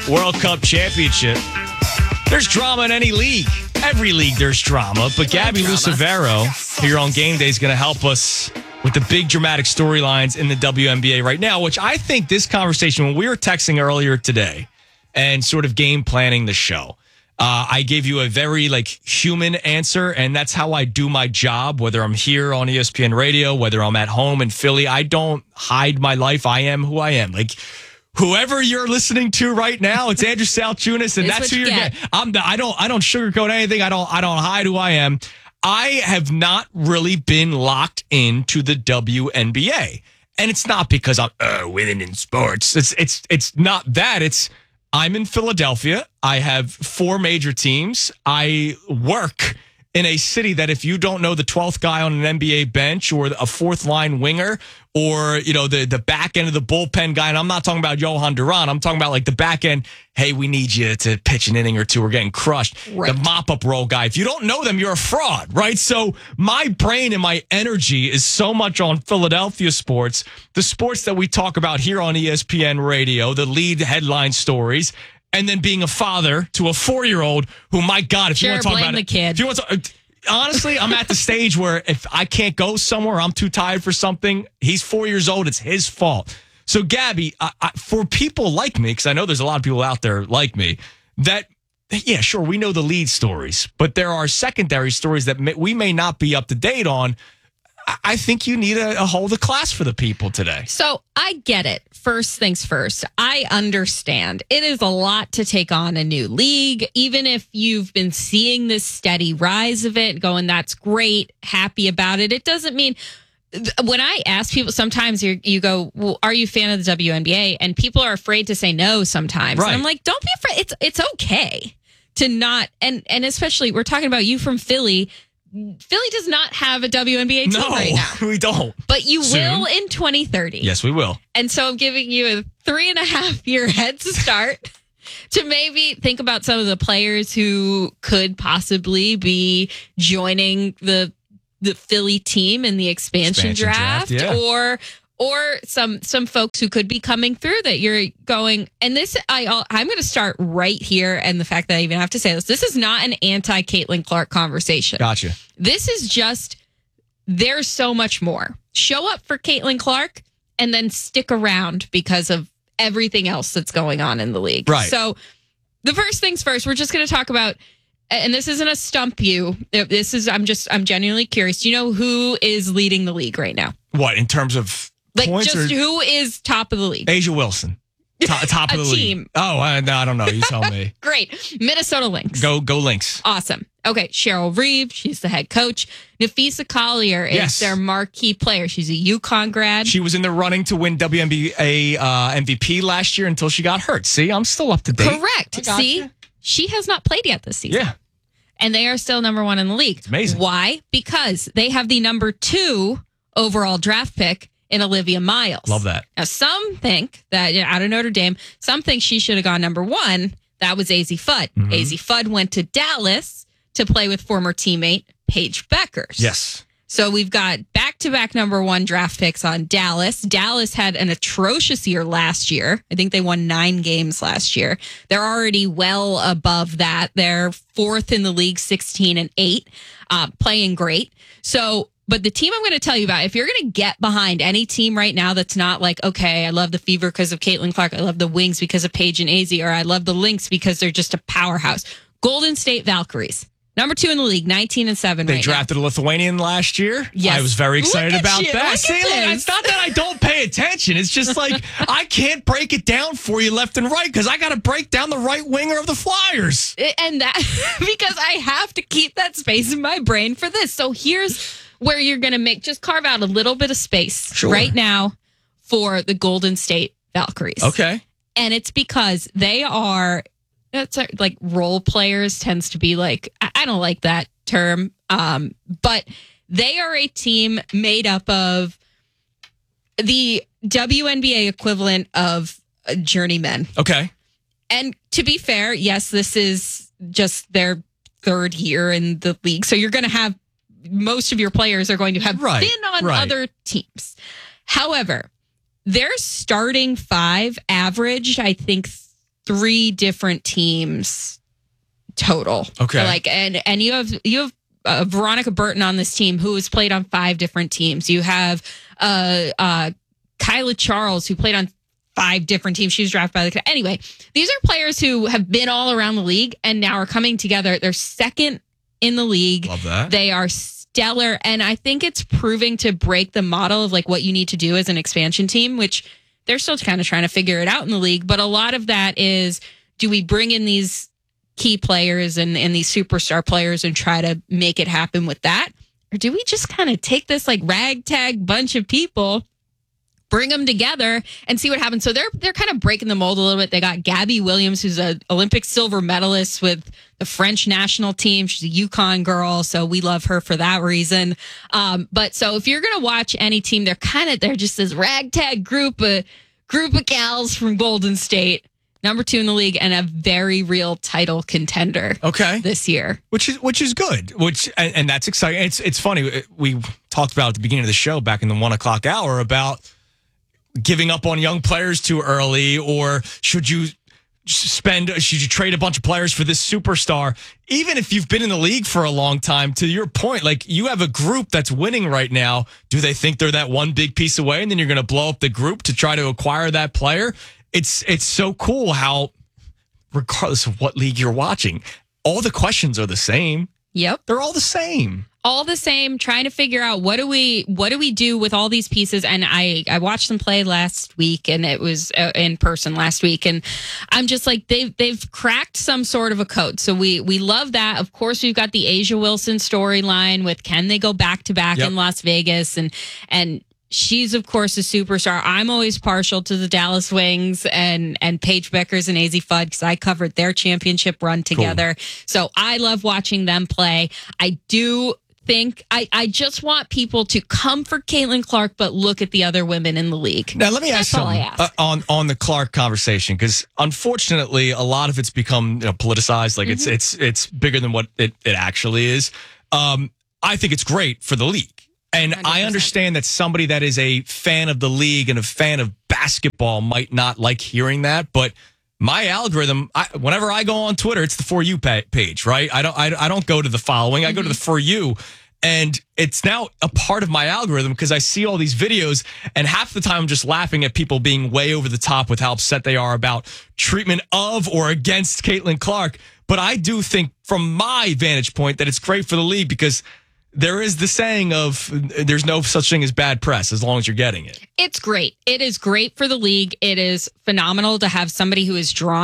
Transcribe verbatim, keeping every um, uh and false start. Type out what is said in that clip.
World Cup championship. There's drama in any league. Every league there's drama. But Gabby Lucevero here on Game Day is going to help us with the big dramatic storylines in the W N B A right now, which I think this conversation, when we were texting earlier today and sort of game planning the show, uh, I gave you a very like human answer, and that's how I do my job, whether I'm here on E S P N Radio, whether I'm at home in Philly. I don't hide my life. I am who I am. Like, whoever you're listening to right now, it's Andrew Salchunas, and that's who you're getting. I'm the, I don't I don't sugarcoat anything. I don't I don't hide who I am. I have not really been locked into the W N B A, and it's not because I'm uh, winning in sports. It's it's it's not that. It's I'm in Philadelphia. I have four major teams. I work in a city that if you don't know the twelfth guy on an N B A bench or a fourth line winger or, you know, the, the back end of the bullpen guy, and I'm not talking about Johan Duran, I'm talking about like the back end, hey, we need you to pitch an inning or two, we're getting crushed. Right. The mop-up role guy. If you don't know them, you're a fraud, right? So my brain and my energy is so much on Philadelphia sports, the sports that we talk about here on E S P N Radio, the lead headline stories, and then being a father to a four-year-old who, my God, if sure, you want to talk blame about the it, kid. if you want to, honestly, I'm at the stage where if I can't go somewhere, I'm too tired for something. He's four years old. It's his fault. So, Gabby, I, I, for people like me, because I know there's a lot of people out there like me, that, yeah, sure, we know the lead stories, but there are secondary stories that may, we may not be up to date on. I think you need a, a hold of class for the people today. So I get it. First things first, I understand. It is a lot to take on a new league. Even if you've been seeing this steady rise of it, going, that's great, happy about it. It doesn't mean, when I ask people, sometimes you you go, well, are you a fan of the W N B A? And people are afraid to say no sometimes. Right. And I'm like, don't be afraid. It's it's okay to not, and and especially, we're talking about you from Philly. Philly does not have a W N B A team no, right now. We don't. But you Soon. will in twenty thirty. Yes, we will. And so I'm giving you a three and a half year head start to maybe think about some of the players who could possibly be joining the the Philly team in the expansion, Expansion draft, draft, yeah. or or some some folks who could be coming through that you're going. And this, I I'm going to start right here. And the fact that I even have to say this, this is not an anti Caitlin Clark conversation. Gotcha. This is just, there's so much more. Show up for Caitlin Clark and then stick around because of everything else that's going on in the league. Right. So the first things first, we're just going to talk about, and this isn't a stump you. This is, I'm just, I'm genuinely curious. Do you know who is leading the league right now? What, in terms of Like, points just or who is top of the league? Asia Wilson? Top, top of A the team. league. Oh, I, no, I don't know. You tell me. Great. Minnesota Lynx. Go, go Lynx. Awesome. Okay, Cheryl Reeve, she's the head coach. Nafisa Collier is Yes. their marquee player. She's a UConn grad. She was in the running to win W N B A uh, M V P last year until she got hurt. See, I'm still up to date. Correct. See, you. she has not played yet this season. Yeah. And they are still number one in the league. It's amazing. Why? Because they have the number two overall draft pick in Olivia Miles. Love that. Now, some think that, you know, out of Notre Dame, some think she should have gone number one. That was Azzi Fudd. Mm-hmm. Azzi Fudd went to Dallas to play with former teammate Paige Beckers. Yes. So we've got back-to-back number one draft picks on Dallas. Dallas had an atrocious year last year. I think they won nine games last year. They're already well above that. They're fourth in the league, sixteen and eight, uh, playing great. So, but the team I'm going to tell you about, if you're going to get behind any team right now that's not like, okay, I love the Fever because of Caitlin Clark, I love the Wings because of Paige and Azzi, or I love the Lynx because they're just a powerhouse. Golden State Valkyries. Number two in the league, nineteen and seven. They right drafted now. a Lithuanian last year. Yes. I was very excited Look at about you. that. Look See, at look, this. it's not that I don't pay attention. It's just like I can't break it down for you left and right because I got to break down the right winger of the Flyers. And that, because I have to keep that space in my brain for this. So here's where you're going to make, just carve out a little bit of space Sure. right now for the Golden State Valkyries. Okay. And it's because they are, it's like role players tends to be like, I I don't like that term, um, but they are a team made up of the W N B A equivalent of uh, journeymen. Okay. And to be fair, yes, this is just their third year in the league. So you're going to have, most of your players are going to have Right, been on right. other teams. However, their starting five averaged, I think, three different teams total. Okay. Like, and, and you have, you have, Uh, Veronica Burton on this team who has played on five different teams. You have uh, uh, Kyla Charles who played on five different teams. She was drafted by the... Anyway, these are players who have been all around the league and now are coming together. They're second in the league. Love that. They are stellar. And I think it's proving to break the model of like what you need to do as an expansion team, which they're still kind of trying to figure it out in the league. But a lot of that is, do we bring in these key players and, and these superstar players and try to make it happen with that? Or do we just kind of take this like ragtag bunch of people, bring them together and see what happens? So they're they're kind of breaking the mold a little bit. They got Gabby Williams, who's an Olympic silver medalist with the French national team. She's a UConn girl, so we love her for that reason. Um, but so if you're going to watch any team, they're kind of, they're just this ragtag group of, group of gals from Golden State. Number two in the league and a very real title contender. Okay, this year, which is which is good. Which and, and that's exciting. It's it's funny. We talked about at the beginning of the show back in the one o'clock hour about giving up on young players too early, or should you spend? Should you trade a bunch of players for this superstar? Even if you've been in the league for a long time, to your point, like you have a group that's winning right now. Do they think they're that one big piece away, and then you're going to blow up the group to try to acquire that player? It's it's so cool how, regardless of what league you're watching, all the questions are the same. Yep. They're all the same. All the same, trying to figure out what do we what do we do with all these pieces. And I, I watched them play last week, and it was uh, in person last week. And I'm just like, they've, they've cracked some sort of a code. So we, we love that. Of course, we've got the Asia Wilson storyline with can they go back to back in Las Vegas, and and she's, of course, a superstar. I'm always partial to the Dallas Wings and, and Paige Beckers and A Z Fudd because I covered their championship run together. Cool. So I love watching them play. I do think I, I just want people to come for Caitlin Clark, but look at the other women in the league. Now, let me That's ask something ask. Uh, on, on the Clark conversation, because unfortunately, a lot of it's become you know, politicized. Like mm-hmm. it's it's it's bigger than what it, it actually is. Um, I think it's great for the league. And one hundred percent. I understand that somebody that is a fan of the league and a fan of basketball might not like hearing that, but my algorithm, I, whenever I go on Twitter, it's the For You page, right? I don't, I, I don't go to the following. I go mm-hmm. to the For You, and it's now a part of my algorithm because I see all these videos, and half the time I'm just laughing at people being way over the top with how upset they are about treatment of or against Caitlin Clark. But I do think, from my vantage point, that it's great for the league because there is the saying of there's no such thing as bad press as long as you're getting it. It's great. It is great for the league. It is phenomenal to have somebody who is drawn